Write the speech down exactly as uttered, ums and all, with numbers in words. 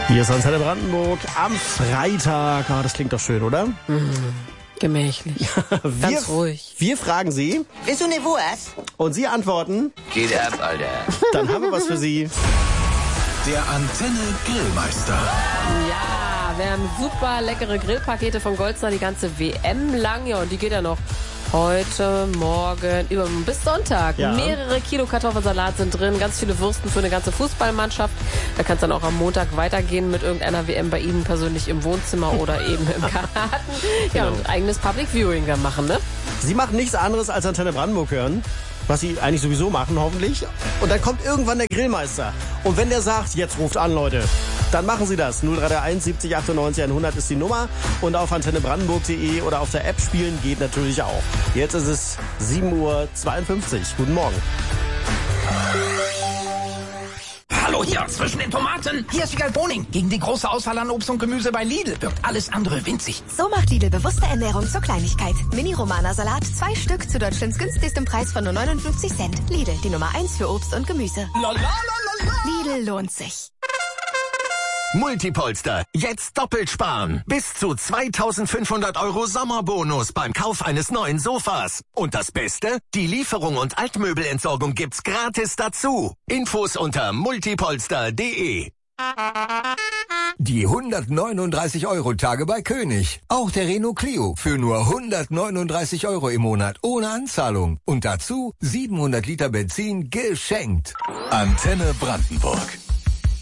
Hier ist Antenne Brandenburg am Freitag. Ah, das klingt doch schön, oder? Mhm. Gemächlich. wir, Ganz ruhig. Wir fragen Sie. Bist du ne Wurst? Und Sie antworten. Geht ab, Alter. Dann haben wir was für Sie. Der Antenne Grillmeister. Ja, wir haben super leckere Grillpakete von Goldstar die ganze W M lang. Ja, und die geht ja noch heute, morgen, über bis Sonntag. Ja. Mehrere Kilo Kartoffelsalat sind drin, ganz viele Würsten für eine ganze Fußballmannschaft. Da kann es dann auch am Montag weitergehen mit irgendeiner W M bei Ihnen persönlich im Wohnzimmer oder eben im Garten. Ja, Genau. und eigenes Public Viewing dann machen, ne? Sie machen nichts anderes als Antenne Brandenburg hören, was Sie eigentlich sowieso machen, hoffentlich. Und dann kommt irgendwann der Grillmeister. Und wenn der sagt, jetzt ruft an, Leute, dann machen Sie das. null drei drei eins siebzig achtundneunzig hundert ist die Nummer. Und auf antenne brandenburg punkt de oder auf der App spielen geht natürlich auch. Jetzt ist es sieben Uhr zweiundfünfzig. Guten Morgen. Hallo hier zwischen den Tomaten. Hier ist Wiegald Boning. Gegen die große Auswahl an Obst und Gemüse bei Lidl wirkt alles andere winzig. So macht Lidl bewusste Ernährung zur Kleinigkeit. Mini-Romana-Salat, zwei Stück zu Deutschlands günstigstem Preis von nur neunundfünfzig Cent. Lidl, die Nummer eins für Obst und Gemüse. La, la, la, la, la. Lidl lohnt sich. Multipolster. Jetzt doppelt sparen. Bis zu zweitausendfünfhundert Euro Sommerbonus beim Kauf eines neuen Sofas. Und das Beste? Die Lieferung und Altmöbelentsorgung gibt's gratis dazu. Infos unter multipolster punkt de. Die hundertneununddreißig Euro Tage bei König. Auch der Renault Clio für nur hundertneununddreißig Euro im Monat ohne Anzahlung. Und dazu siebenhundert Liter Benzin geschenkt. Antenne Brandenburg.